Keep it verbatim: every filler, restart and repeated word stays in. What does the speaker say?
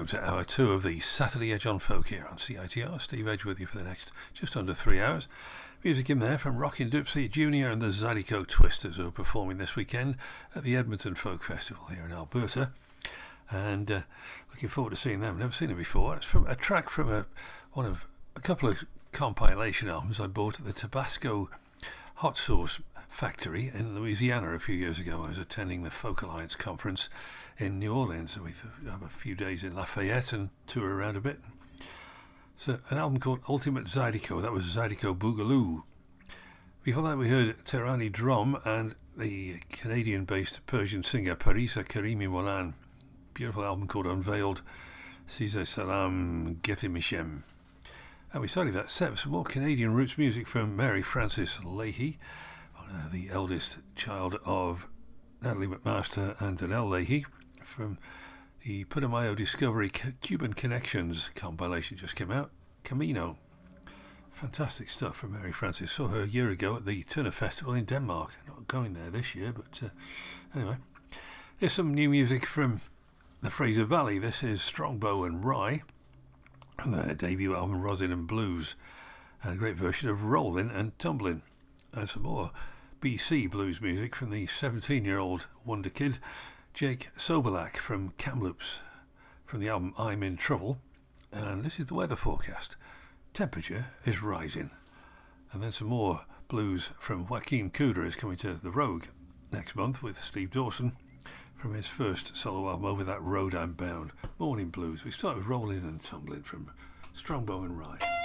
welcome to hour two of the Saturday Edge on Folk here on C I T R. Steve Edge with you for the next just under three hours. Music in there from Rockin' Dipsy Junior and the Zydeco Twisters, who are performing this weekend at the Edmonton Folk Festival here in Alberta. And uh, looking forward to seeing them. Never seen them before. It's from a track from a one of a couple of compilation albums I bought at the Tabasco Hot Sauce Factory in Louisiana a few years ago. I was attending the Folk Alliance conference in New Orleans. We have a few days in Lafayette and tour around a bit. So an album called Ultimate Zydeco. That was Zydeco Boogaloo. Before that we heard Terani Drum and the Canadian-based Persian singer Parisa Karimi Molan. Beautiful album called Unveiled. Size Salam Getimishem. And we started that set with some more Canadian roots music from Mary Frances Leahy, uh, the eldest child of Natalie McMaster and Danelle Leahy, from the Putumayo Discovery Cuban Connections compilation just came out, Camino. Fantastic stuff from Mary Frances. Saw her a year ago at the Turner Festival in Denmark. Not going there this year, but uh, anyway. Here's some new music from the Fraser Valley. This is Strongbow and Rye from their debut album Rosin and Blues, and a great version of Rollin' and Tumblin'. And some more B C blues music from the seventeen-year-old wonder kid Jake Sobolak from Kamloops, from the album I'm in Trouble. And this is the weather forecast. Temperature is rising. And then some more blues from Joaquin Kuder is coming to The Rogue next month with Steve Dawson from his first solo album, Over That Road I'm Bound. Morning blues. We start with Rolling and Tumbling from Strongbow and Rye.